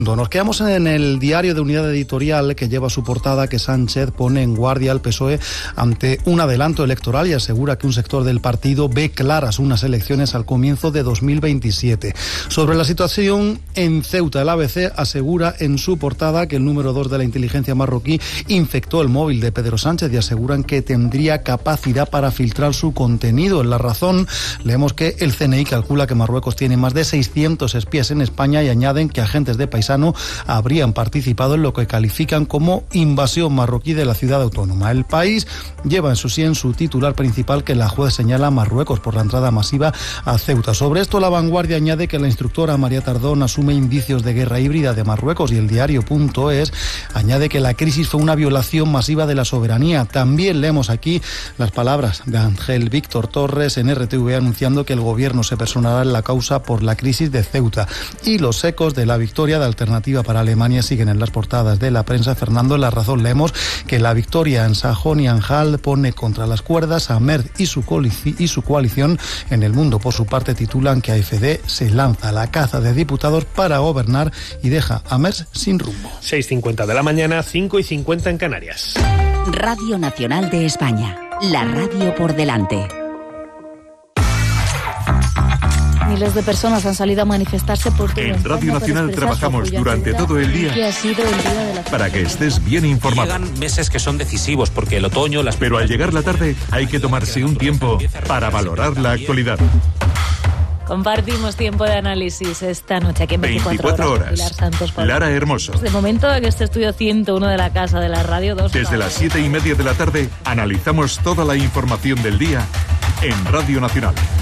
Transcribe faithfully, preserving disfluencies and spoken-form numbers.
Nos quedamos en el diario de Unidad Editorial, que lleva su portada que Sánchez pone en guardia al P S O E ante un adelanto electoral y asegura que un sector del partido ve claras unas elecciones al comienzo de dos mil veintisiete. Sobre la situación en Ceuta, el A B C asegura en su portada que el número dos de la inteligencia marroquí infectó el móvil de Pedro Sánchez y aseguran que tendría capacidad para filtrar su contenido. En La Razón leemos que el C N I calcula que Marruecos tiene más de seiscientos espías en España y añaden que agentes de paisano habrían participado en lo que califican como invasión marroquí de la ciudad autónoma. El País lleva en su sí en su titular principal que la juez señala a Marruecos por la entrada masiva a Ceuta. Sobre esto, La Vanguardia añade que la instructora María Tardón asume indicios de guerra híbrida de Marruecos y el diario.es añade que la crisis fue una violación masiva de la soberanía. También leemos aquí las palabras de Ángel Víctor Torres en R T V anunciando que el gobierno se personará en la causa por la crisis de Ceuta. Y los ecos de la victoria de Alternativa para Alemania siguen en las portadas de la prensa. Fernando, en La Razón leemos que la victoria en Sajonia-Anhalt pone contra las cuerdas a Merz y su, y su coalición. En El Mundo, por su parte, titulan que A F D se lanza a la caza de diputados para gobernar y deja a Merz sin rumbo. seis cincuenta de la mañana, cinco y cincuenta en Canarias. Radio Nacional de España, la radio por delante. Miles de personas han salido a manifestarse por todo En Radio Nacional trabajamos durante todo el día que ha sido el día de la para que estés bien informado. Llegan meses que son decisivos porque el otoño... Las... Pero al llegar la tarde hay que tomarse un tiempo para valorar la actualidad. Compartimos tiempo de análisis esta noche aquí en veinticuatro horas. Pilar Santos, Lara Hermoso. De momento, en este estudio ciento uno de la Casa de la Radio dos. Desde las siete y media de la tarde analizamos toda la información del día en Radio Nacional.